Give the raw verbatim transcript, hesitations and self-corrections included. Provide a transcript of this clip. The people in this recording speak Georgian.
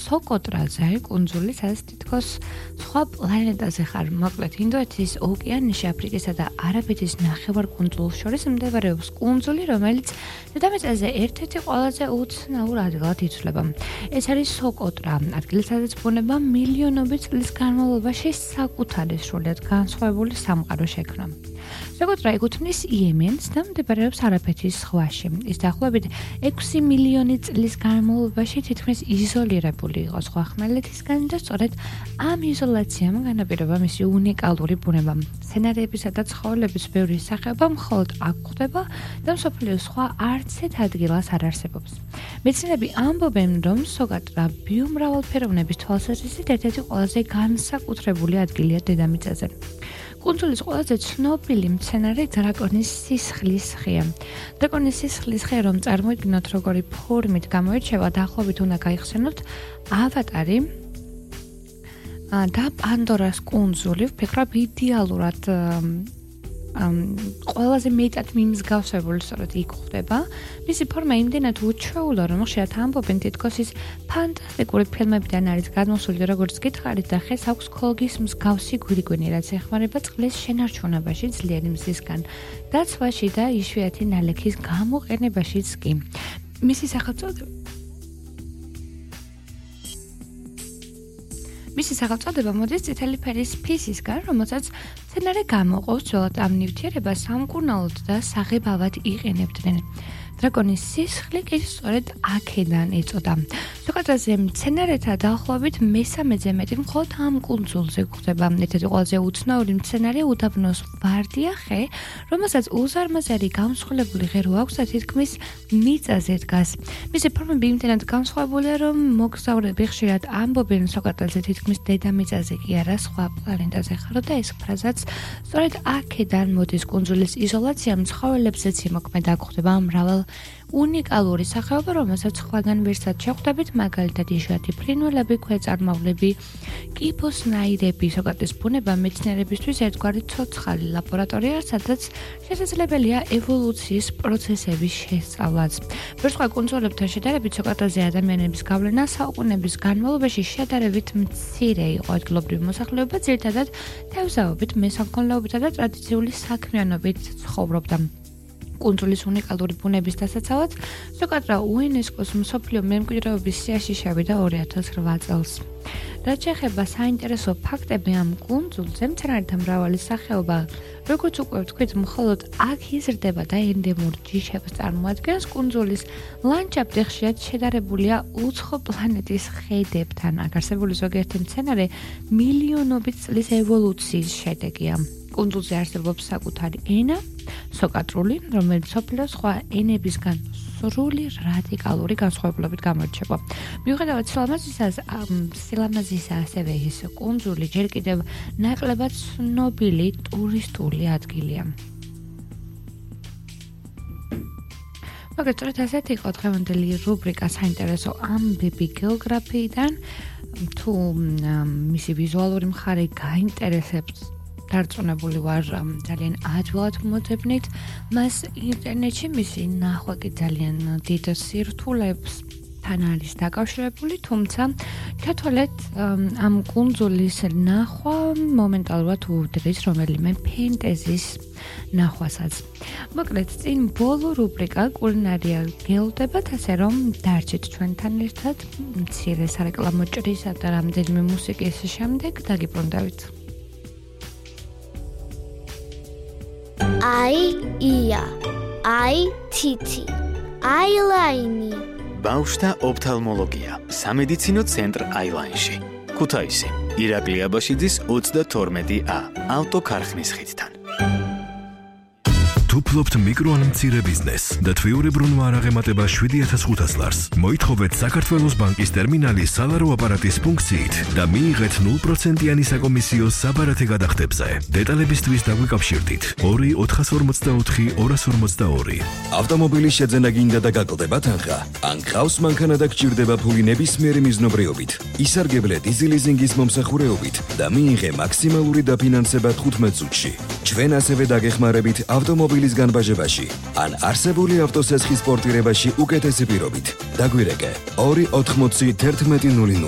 სოკოტრაზე კუნძული, სადაც თითქოს სხვა პლანეტაზე ხარ. მოკლედ, ინდოეთის ოკეანეში აფრიკისა და არაბეთის ნახევარკუნძულს შორის მდებარეობს კუნძული, რომელიც დედამიწაზე ერთ-ერთი ყველაზე უცნაურ ადგილად ითვლება. ეს არის სოკოტრა, ადგილი, სადაც ბუნება მილიონობით წლის განმავლობაში საკუთარი სრულიად განსხვავებული სამყარო შექმნა. სოკოტრა ეკუთვნის იემენს და მდებარეობს არაბეთის ზღვაში. ის დაახლოებით ექვსი მილიონი წლის განმავლობაში თითქმის იზოლირებული იყო სხვა ხმელეთისგან და სწორედ ამ იზოლაციამ განაპირობა მისი უნიკალური ბუნება. სცენარებისა და ცხოველების ბევრი სახეობა მხოლოდ აქ გვხვდება და მსოფლიოს სხვა არც ერთ ადგილას არ არსებობს. მეცნიერები ამბობენ, რომ სოკოტრა ბიომრავალფეროვნების თვალსაზრისით ერთ-ერთი ყველაზე განსაკუთრებული ადგილია დედამიწაზე. კუნძულის ყველაზე ცნობილი მცენარე დრაკონის სისხლის ხეა. დრაკონის სისხლის ხე, რომ წარმოიდგინოთ როგორი ფორმით გამოირჩევა, დაახლოებით უნდა გაიხსენოთ ავატარი და პანდორას კუნძული, ვფიქრობ იდეალურად ყველაზე მეტად მიმსგავსებული სწორედ იქ ხდება. მისი ფორმა იმდენად უჩვეულა, რომ ხშირად ამბობენ თითქოს ის ფანტასტიკური ფილმებიდან არის გადმოსული, როგორც გითხარით და ხეს აქვს ქოლგის მსგავსი გვირგვინი, რაც ეხმარება წყლის შენარჩუნებაში ძლიერი მზისგან, დაცვაში და იშვიათი ნალექის გამოყენებაშიც კი. მისი სახელწოდება მისი სახელწოდება მოდის წითელი ფერის ფისისგან, რომელსაც მცენარე გამოყობს ძველად ამ ნივთიერებას სამკურნალოდ და საღებავად იყენებდნენ. დრაკონის სისხლი კი სწორედ აქედან ეწოდა. სოკოტრაზე მცენარეთა დაახლოებით მესამედზე მეტი მხოლოდ ამ კუნძულზე გვხვდება. ერთ-ერთი ყველაზე უცნაური მცენარე უდაბნოს ვარდია ხე, რომელსაც უზარმაზარი გამსხვილებული ღერო აქვს და თითქმის მიწაზე დგას. მისი ფორმები იმდენად განსხვავებულია, რომ მოგზაურები ხშირად ამბობენ სოკოტრაზე თითქმის დედამიწაზე კი არა სხვა პლანეტაზე ხარო და ეს ფრაზაც სწორედ აქედან მოდის. კუნძულის იზოლაციამ ცხოველებზეც იმოქმედა, გვხვდება მრავალ უნიკალური სახეობა, რომელსაც სხვაგან ვერსად შეხვდებით, მაგალითად იშვიათი ფრინველები, ქვეწარმავლები, კიბოსნაირები. სოკოტრის ბუნება მეცნიერებისთვის ერთგვარი ცოცხალი ლაბორატორია, სადაც შესაძლებელია ევოლუციის პროცესების შესწავლაც. ბევრ სხვა კუნძულებთან შედარებით, სოკოტრაზე ადამიანების გავლენა საუკუნეების განმავლობაში შედარებით მცირე იყო. ადგილობრივი მოსახლეობა ძირითადად თევზაობით, მესაქონლეობითა და ტრადიციული საქმიანობით ცხოვრობდა. კუნძულის უნიკალური ბუნების დასაცავად სოკოტრა უნესკოს მსოფლიო მემკვიდრეობის სიაში შევიდა ორი ათას რვა წელს. რაც შეეხება საინტერესო ფაქტები ამ კუნძულზე, მცენარეთა მრავალი სახეობა, როგორც უკვე ვთქვით, მხოლოდ აქ იზრდება და ენდემურ ჯიშებს წარმოადგენს. კუნძულის ლანდშაფტი ხშირად შედარებულია უცხო პლანეტის ხედებთან. აქ არსებული ზოგიერთი მცენარე მილიონობით წლის ევოლუციის შედეგია. კუნძულზე არსებობს საკუთარი ენა, სოკოტრული, რომელიც მსოფლიოს სხვა ენებისგან სრული რადიკალური განსხვავებულობით გამოირჩევა. მიუხედავად სილამაზისა, სილამაზისა ასევე ის კუნძული ჯერ კიდევ ნაკლებად ცნობილი ტურისტული ადგილია. მაგრამ სწორედ ასეთი იყო დღევანდელი რუბრიკა საინტერესო ამბები გეოგრაფიიდან. თუ მისი ვიზუალური მხარე გაინტერესებს, დარწმუნებული ვარ, ძალიან ადვილად მოძებნით მას ინტერნეტში. მისი ნახვა კი ძალიან დიდ სირთულებს თან არის დაკავშირებული, თუმცა ჩათვალეთ ამ კუნძულის ნახვა მომენტალურად უდრის რომელიმე ფენტეზის ნახვასაც. მოკლედ, წინ ბოლო რუბრიკა კულინარია გელდებათ, ასე რომ დარჩით ჩვენთან ერთად. მცირე სარეკლამო ჭრისა და რამდენიმე მუსიკის შემდეგ დაგიბრუნდებით. აი ია, აი თითი, აი ლაინი. ბავშვთა ოფთალმოლოგია, სამედიცინო ცენტრ აილაინში. ქუთაისი, ირაკლი აბაშიძის ოცდათორმეტი ა, ავტოქარხნის ხიდთან. თუ ფლობთ მიკრო ან მცირე ბიზნესს და თვიურებრუნვა არ აღემატება შვიდი ათას ხუთას ლარს, მოითხოვეთ საქართველოს ბანკის ტერმინალის სალარო აპარატის ფუნქციით და მიიღეთ ნულ პროცენტიანი საკომისიო საბარათე გადახდებზე. დეტალებისთვის დაგვიკავშირდით ორი ოთხას ორმოცდაოთხი ორას ორმოცდაორი. ავტომობილის შეძენა გინდა და გაკლდება თანხა? ან გყავს მანქანა და გჭირდება ფული ნებისმიერი მიზნობრიობით? ისარგებლე დიზელიზინგის მომსახურეობით და მიიღე მაქსიმალური დაფინანსება თხუთმეტ წუთში. ჩვენ ასევე დაგეხმარებით ავტომობილის განბაჟებაში ან არსებული ავტოსესხის პორტირებაში უკეთესი პირობით. დაგვირეკე ორი ოთხმოცი თერთმეტი ნული ნული.